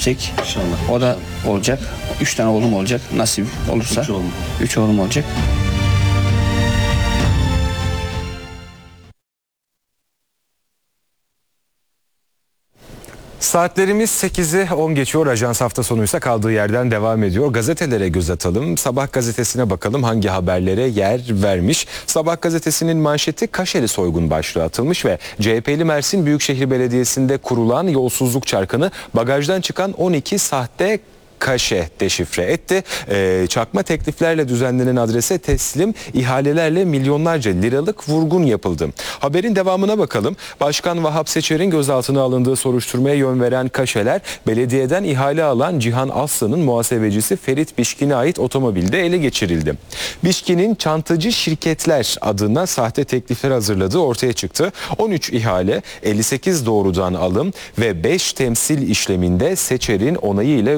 gelecek. İnşallah. O da olacak. 3 tane oğlum olacak. Nasip olursa. 3 oğlum olacak. Saatlerimiz 8'i 10 geçiyor. Ajans hafta sonuysa kaldığı yerden devam ediyor. Gazetelere göz atalım. Sabah gazetesine bakalım hangi haberlere yer vermiş. Sabah gazetesinin manşeti Kaşeli soygun başlığı atılmış ve CHP'li Mersin Büyükşehir Belediyesi'nde kurulan yolsuzluk çarkını bagajdan çıkan 12 sahte kaşe deşifre etti. Çakma tekliflerle düzenlenen adrese teslim ihalelerle milyonlarca liralık vurgun yapıldı. Haberin devamına bakalım. Başkan Vahap Seçer'in gözaltına alındığı soruşturmaya yön veren kaşeler belediyeden ihale alan Cihan Aslan'ın muhasebecisi Ferit Bişkin'e ait otomobilde ele geçirildi. Bişkin'in çantacı şirketler adına sahte teklifler hazırladığı ortaya çıktı. 13 ihale, 58 doğrudan alım ve 5 temsil işleminde Seçer'in onayıyla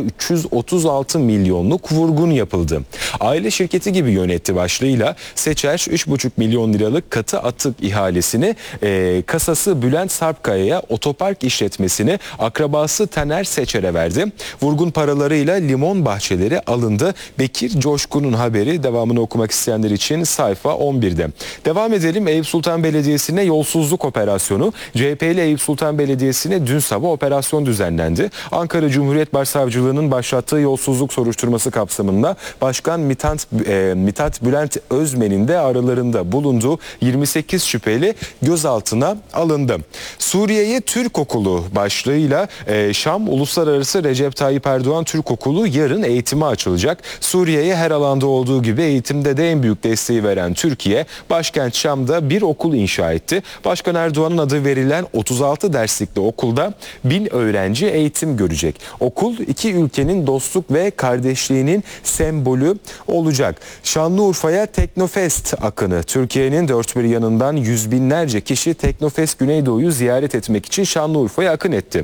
336 milyonluk vurgun yapıldı. Aile şirketi gibi yönetti başlığıyla Seçer 3,5 milyon liralık katı atık ihalesini kasası Bülent Sarpkaya'ya, otopark işletmesini akrabası Taner Seçer'e verdi. Vurgun paralarıyla limon bahçeleri alındı. Bekir Coşkun'un haberi, devamını okumak isteyenler için sayfa 11'de. Devam edelim. Eyüp Sultan Belediyesi'ne yolsuzluk operasyonu. CHP'li Eyüp Sultan Belediyesi'ne dün sabah operasyon düzenlendi. Ankara Cumhuriyet Başsavcılığı'nın başlattığı yolsuzluk soruşturması kapsamında Başkan Mithat Bülent Özmen'in de aralarında bulunduğu 28 şüpheli gözaltına alındı. Suriye'ye Türk Okulu başlığıyla Şam Uluslararası Recep Tayyip Erdoğan Türk Okulu yarın eğitime açılacak. Suriye'ye her alanda olduğu gibi eğitimde de en büyük desteği veren Türkiye, başkent Şam'da bir okul inşa etti. Başkan Erdoğan'ın adı verilen 36 derslikli okulda 1000 öğrenci eğitim görecek. Okul iki ülkenin dostluk ve kardeşliğinin sembolü olacak. Şanlıurfa'ya Teknofest akını. Türkiye'nin dört bir yanından yüz binlerce kişi Teknofest Güneydoğu'yu ziyaret etmek için Şanlıurfa'ya akın etti.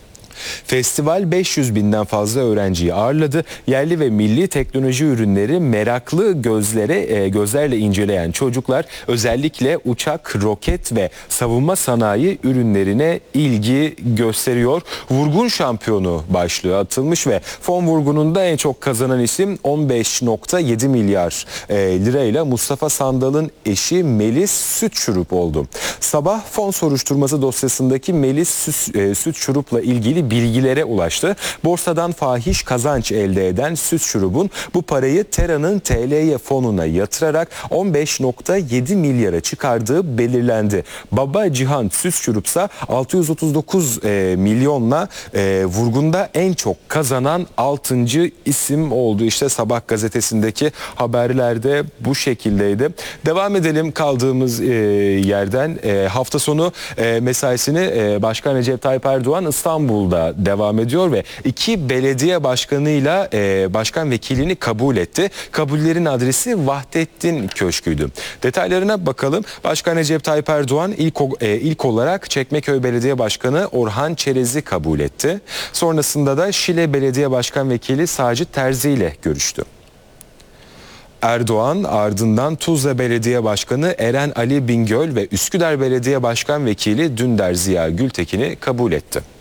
Festival 500 binden fazla öğrenciyi ağırladı. Yerli ve milli teknoloji ürünleri meraklı gözlerle inceleyen çocuklar özellikle uçak, roket ve savunma sanayi ürünlerine ilgi gösteriyor. Vurgun şampiyonu başlığı atılmış ve fon vurgununda en çok kazanan isim 15,7 milyar lirayla Mustafa Sandal'ın eşi Melis Sütçurup oldu. Sabah fon soruşturması dosyasındaki Melis Sütçurup'la ilgili bilgilere ulaştı. Borsadan fahiş kazanç elde eden Sütçurup'un bu parayı Tera'nın TL'ye fonuna yatırarak 15,7 milyara çıkardığı belirlendi. Baba Cihan Sütçurup ise 639 milyonla vurgunda en çok kazanan 6. isim oldu. İşte Sabah gazetesindeki haberlerde bu şekildeydi. Devam edelim kaldığımız yerden. Hafta sonu mesaisini Başkan Recep Tayyip Erdoğan İstanbul'da devam ediyor ve 2 belediye başkanıyla başkan vekilini kabul etti. Kabullerin adresi Vahdettin Köşkü'ydü. Detaylarına bakalım. Başkan Recep Tayyip Erdoğan ilk olarak Çekmeköy Belediye Başkanı Orhan Çerez'i kabul etti. Sonrasında da Şile Belediye Başkan Vekili Sacit Terzi ile görüştü. Erdoğan ardından Tuzla Belediye Başkanı Eren Ali Bingöl ve Üsküdar Belediye Başkan Vekili Dündar Ziya Gültekin'i kabul etti.